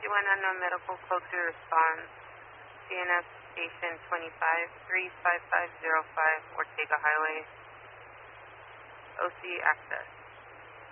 51 unknown medical code 3 response. CNF station 25 35505 Ortega Highway. OC access.